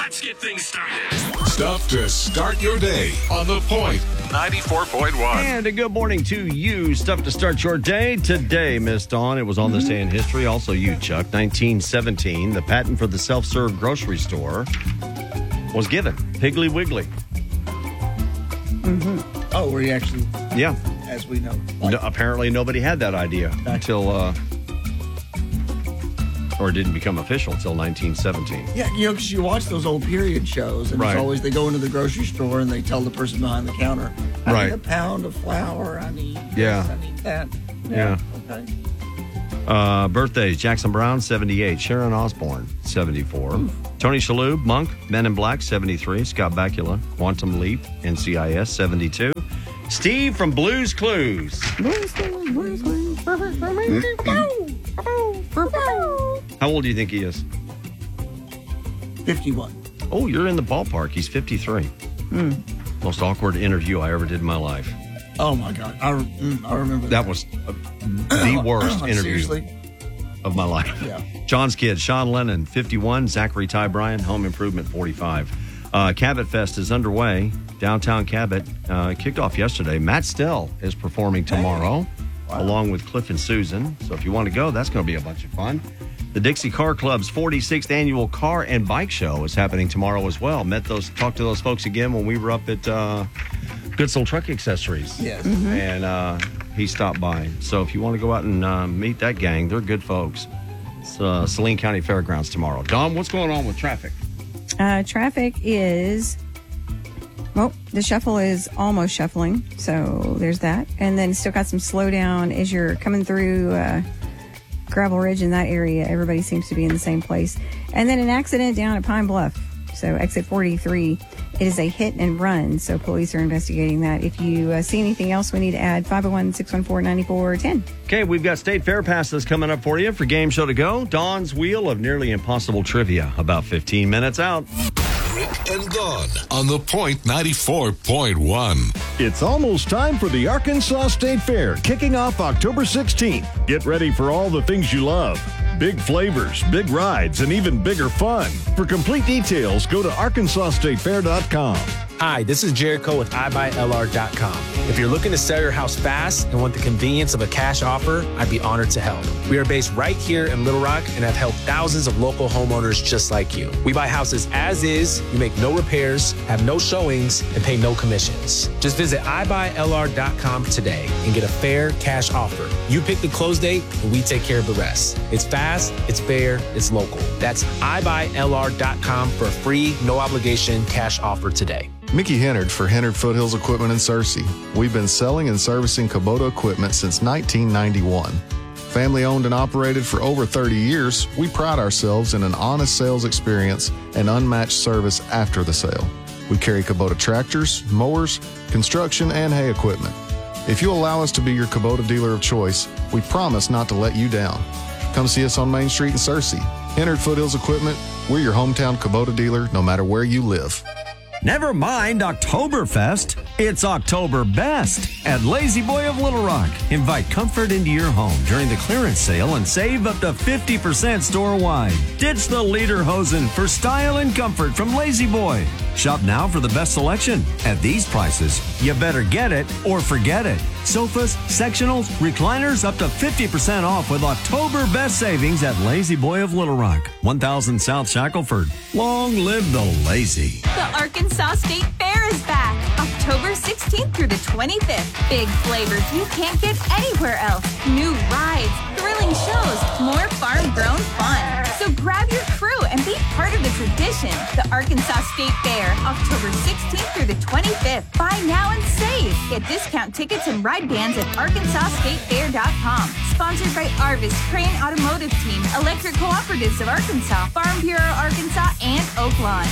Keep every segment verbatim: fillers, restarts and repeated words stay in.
Let's get things started. Stuff to start your day on The Point ninety-four point one. And a good morning to you. Stuff to start your day today, Miss Dawn. It was on this day in history. Also you, Chuck. nineteen seventeen, the patent for the self-serve grocery store was given. Piggly Wiggly. Mm-hmm. Oh, were you actually? Yeah. As we know. No, apparently nobody had that idea until, uh, or it didn't become official until nineteen seventeen. Yeah, you know, because you watch those old period shows, and right. it's always they go into the grocery store and they tell the person behind the counter, I right. need a pound of flour, I need yeah. this, I need that. Yeah. yeah. Okay. Uh, birthdays, Jackson Brown, seventy-eight. Sharon Osbourne, seventy-four. Ooh. Tony Shalhoub, Monk, Men in Black, seventy-three. Scott Bakula, Quantum Leap, N C I S, seventy-two. Steve from Blues Clues. Blues Clues, Blues Clues. How old do you think he is? fifty-one. Oh, you're in the ballpark. He's fifty-three. Mm. Most awkward interview I ever did in my life. Oh, my God. I, mm, I remember that. That was uh, the worst interview Seriously? of my life. Yeah. John's Kids, Sean Lennon, fifty-one. Zachary Ty Bryan, Home Improvement, forty-five. Uh, Cabot Fest is underway. Downtown Cabot uh, kicked off yesterday. Matt Stell is performing tomorrow, hey. wow. along with Cliff and Susan. So if you want to go, that's going to be a bunch of fun. The Dixie Car Club's forty-sixth annual car and bike show is happening tomorrow as well. Met those, talked to those folks again when we were up at uh, Good Soul Truck Accessories. Yes. Mm-hmm. And uh, he stopped by. So if you want to go out and uh, meet that gang, they're good folks. It's uh, Saline County Fairgrounds tomorrow. Dawn, what's going on with traffic? Uh, traffic is, well, the shuffle is almost shuffling, so there's that. And then still got some slowdown as you're coming through uh, Gravel Ridge in that area. Everybody seems to be in the same place. And then an accident down at Pine Bluff, so exit forty-three. It is a hit and run, so police are investigating that. If you uh, see anything else, we need to add five oh one, six one four, nine four one zero. Okay, we've got State Fair passes coming up for you for Game Show to Go. Dawn's Wheel of Nearly Impossible Trivia, about fifteen minutes out. Rick and Dawn on The Point ninety-four point one. It's almost time for the Arkansas State Fair, kicking off October sixteenth. Get ready for all the things you love. Big flavors, big rides, and even bigger fun. For complete details, go to arkansas state fair dot com. Hi, this is Jericho with i buy L R dot com. If you're looking to sell your house fast and want the convenience of a cash offer, I'd be honored to help. We are based right here in Little Rock and have helped thousands of local homeowners just like you. We buy houses as is, you make no repairs, have no showings, and pay no commissions. Just visit i buy L R dot com today and get a fair cash offer. You pick the close date and we take care of the rest. It's fast, it's fair, it's local. That's i buy L R dot com for a free, no obligation cash offer today. Mickey Hennard for Hennard Foothills Equipment in Searcy. We've been selling and servicing Kubota equipment since nineteen ninety-one. Family owned and operated for over thirty years, we pride ourselves in an honest sales experience and unmatched service after the sale. We carry Kubota tractors, mowers, construction, and hay equipment. If you allow us to be your Kubota dealer of choice, we promise not to let you down. Come see us on Main Street in Searcy. Hennard Foothills Equipment, we're your hometown Kubota dealer no matter where you live. Never mind Oktoberfest. It's October Best at Lazy Boy of Little Rock. Invite comfort into your home during the clearance sale and save up to fifty percent store-wide. Ditch the lederhosen for style and comfort from Lazy Boy. Shop now for the best selection. At these prices, you better get it or forget it. Sofas, sectionals, recliners up to fifty percent off with October Best savings at Lazy Boy of Little Rock. one thousand South Shackelford. Long live the lazy. The Arkansas State Fair is back. October sixteenth through the twenty-fifth. Big flavors you can't get anywhere else. New rides, thrilling shows, more farm-grown fun. So grab your crew and be part of the tradition. The Arkansas State Fair, October sixteenth through the twenty-fifth. Buy now and save. Get discount tickets and ride bands at arkansas state fair dot com. Sponsored by Arvis, Crane Automotive Team, Electric Cooperatives of Arkansas, Farm Bureau Arkansas, and Oaklawn.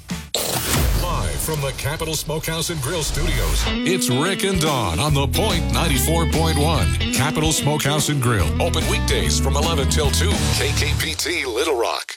Live from the Capital Smokehouse and Grill Studios, it's Rick and Dawn on The Point ninety-four point one. Capital Smokehouse and Grill, open weekdays from eleven till two. K K P T Little Rock.